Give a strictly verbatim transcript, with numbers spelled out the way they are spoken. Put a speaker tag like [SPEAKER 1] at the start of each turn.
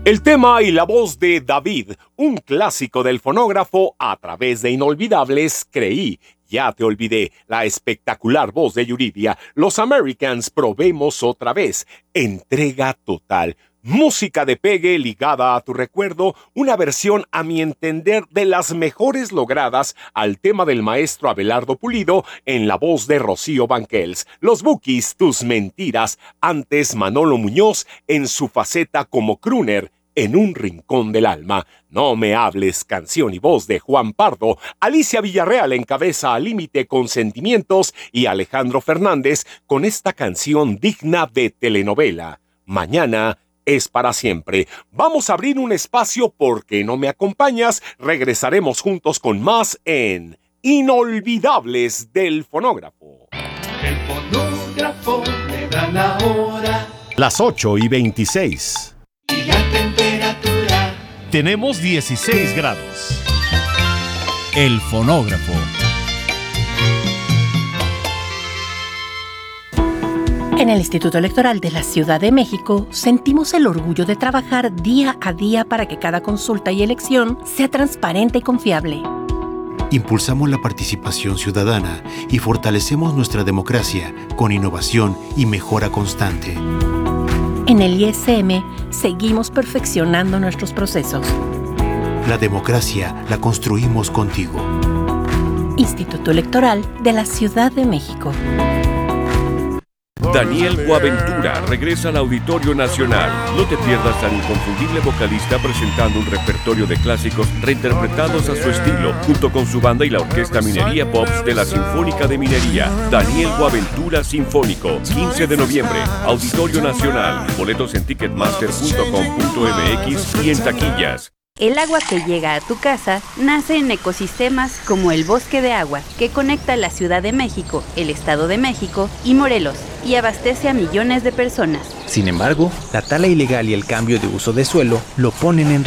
[SPEAKER 1] El tema y la voz de David, un clásico del fonógrafo a través de Inolvidables, Creí. Ya te olvidé, la espectacular voz de Yuridia. Los Americans, probemos otra vez. Entrega total. Música de pegue ligada a tu recuerdo, una versión a mi entender de las mejores logradas al tema del maestro Abelardo Pulido en la voz de Rocío Banquels. Los Bukis, Tus Mentiras, antes Manolo Muñoz en su faceta como crooner. En un rincón del alma, No me hables, canción y voz de Juan Pardo. Alicia Villarreal encabeza Al Límite con Sentimientos y Alejandro Fernández con esta canción digna de telenovela. Mañana es para siempre. Vamos a abrir un espacio porque no me acompañas. Regresaremos juntos con más en Inolvidables del Fonógrafo.
[SPEAKER 2] El fonógrafo me da la hora.
[SPEAKER 1] Las ocho y veintiséis.
[SPEAKER 2] Y la temperatura.
[SPEAKER 3] Tenemos dieciséis grados. El fonógrafo.
[SPEAKER 4] En el Instituto Electoral de la Ciudad de México sentimos el orgullo de trabajar día a día para que cada consulta y elección sea transparente y confiable.
[SPEAKER 5] Impulsamos la participación ciudadana y fortalecemos nuestra democracia con innovación y mejora constante.
[SPEAKER 4] En el I S M seguimos perfeccionando nuestros procesos.
[SPEAKER 5] La democracia la construimos contigo.
[SPEAKER 4] Instituto Electoral de la Ciudad de México.
[SPEAKER 6] Daniel Boaventura regresa al Auditorio Nacional. No te pierdas al inconfundible vocalista presentando un repertorio de clásicos reinterpretados a su estilo, junto con su banda y la Orquesta Minería Pops de la Sinfónica de Minería. Daniel Boaventura Sinfónico, quince de noviembre, Auditorio Nacional. Boletos en ticketmaster punto com punto m x y en taquillas.
[SPEAKER 7] El agua que llega a tu casa nace en ecosistemas como el Bosque de Agua, que conecta la Ciudad de México, el Estado de México y Morelos, y abastece a millones de personas.
[SPEAKER 8] Sin embargo, la tala ilegal y el cambio de uso de suelo lo ponen en